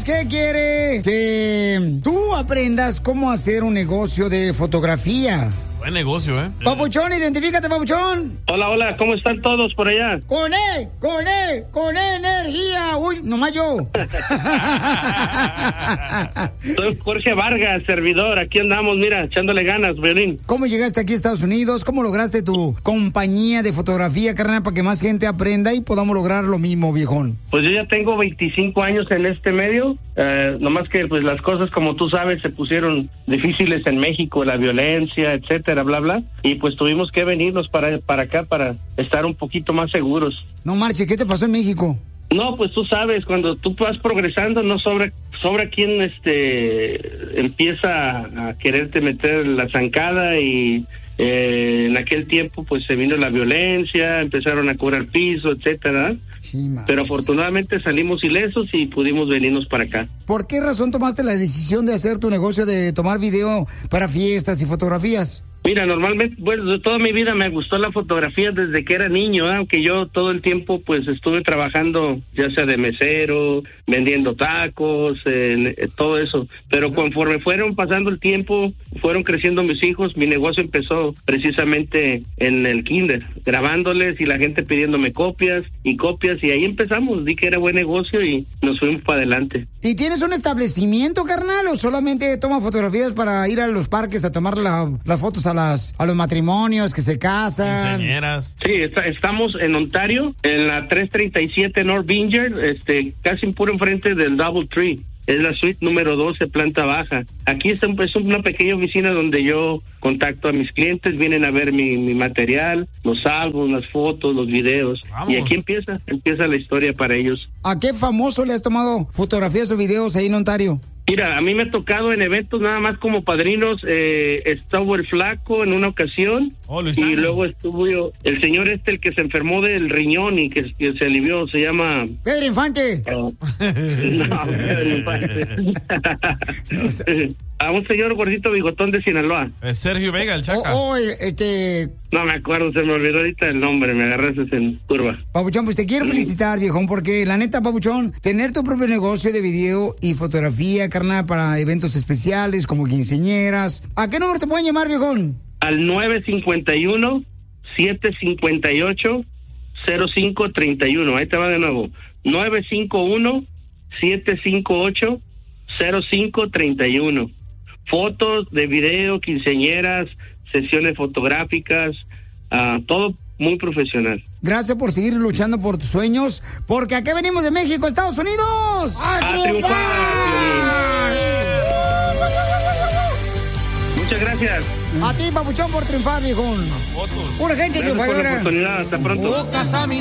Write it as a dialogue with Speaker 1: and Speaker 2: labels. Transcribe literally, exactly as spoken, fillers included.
Speaker 1: Tenemos que quiere que tú aprendas cómo hacer un negocio de fotografía.
Speaker 2: Buen negocio, ¿eh?
Speaker 1: Papuchón, identifícate, Papuchón.
Speaker 3: Hola, hola, ¿cómo están todos por allá?
Speaker 1: Con E, con E, con E energía. Uy, nomás yo.
Speaker 3: Soy Jorge Vargas, servidor. Aquí andamos, mira, echándole ganas, Violín.
Speaker 1: ¿Cómo llegaste aquí a Estados Unidos? ¿Cómo lograste tu compañía de fotografía, carnal, para que más gente aprenda y podamos lograr lo mismo, viejón?
Speaker 3: Pues yo ya tengo veinticinco años en este medio. Eh, nomás que pues las cosas, como tú sabes, se pusieron difíciles en México, la violencia, etcétera, bla, bla. Y pues tuvimos que venirnos para, para acá para estar un poquito más seguros.
Speaker 1: No marche, ¿qué te pasó en México?
Speaker 3: No, pues tú sabes, cuando tú vas progresando, no sobra, sobra quien este, empieza a quererte meter la zancada y eh, en aquel tiempo pues se vino la violencia, empezaron a cobrar piso, etcétera.
Speaker 1: Sí,
Speaker 3: pero afortunadamente salimos ilesos y pudimos venirnos para acá.
Speaker 1: ¿Por qué razón tomaste la decisión de hacer tu negocio de tomar video para fiestas y fotografías?
Speaker 3: Mira, normalmente, bueno, de toda mi vida me gustó la fotografía desde que era niño, ¿eh? Aunque yo todo el tiempo pues estuve trabajando ya sea de mesero, vendiendo tacos, eh, eh, todo eso. Pero conforme fueron pasando el tiempo, fueron creciendo mis hijos, mi negocio empezó precisamente en el kinder, grabándoles y la gente pidiéndome copias y copias y ahí empezamos, di que era buen negocio y nos fuimos para adelante.
Speaker 1: ¿Y tienes un establecimiento, carnal, o solamente tomas fotografías para ir a los parques a tomar la, las fotos a las a los matrimonios que se casan?
Speaker 2: Quinceañeras.
Speaker 3: Sí, está, estamos en Ontario, en la trescientos treinta y siete North Vineyard, este, casi puro enfrente del Double Tree. Es la suite número doce, planta baja. Aquí es, es una pequeña oficina donde yo contacto a mis clientes, vienen a ver mi, mi material, los álbumes, las fotos, los videos. Vamos. Y aquí empieza, empieza la historia para ellos.
Speaker 1: ¿A qué famoso le has tomado fotografías o videos ahí en Ontario?
Speaker 3: Mira, a mí me ha tocado en eventos nada más como padrinos, eh, estuvo el Flaco en una ocasión,
Speaker 2: oh,
Speaker 3: y luego estuvo yo, el señor este, el que se enfermó del riñón y que, que se alivió, se llama...
Speaker 1: Pedro Infante.
Speaker 3: Oh. No, Pedro Infante. A un señor gordito bigotón de Sinaloa.
Speaker 2: Es Sergio Vega, el Chaca.
Speaker 1: Oh, oh, este...
Speaker 3: No me acuerdo, se me olvidó ahorita el nombre, me agarraste en curva.
Speaker 1: Papuchón, pues te quiero felicitar, viejón, porque la neta, Papuchón, tener tu propio negocio de video y fotografía, carnal, para eventos especiales como quinceañeras. ¿A qué número te pueden llamar, viejón?
Speaker 3: Al nueve cinco uno, siete cinco ocho, cero cinco tres uno. Ahí te va de nuevo. nueve cinco uno, siete cinco ocho, cero cinco tres uno. Fotos de video, quinceañeras, sesiones fotográficas, uh, todo muy profesional.
Speaker 1: Gracias por seguir luchando por tus sueños, porque aquí venimos de México, Estados Unidos.
Speaker 3: ¡A, ¡A triunfar! Muchas gracias.
Speaker 1: A ti, Papuchón, por triunfar, viejón. Una gente triunfadora.
Speaker 3: Hasta pronto.
Speaker 4: Bocas a mi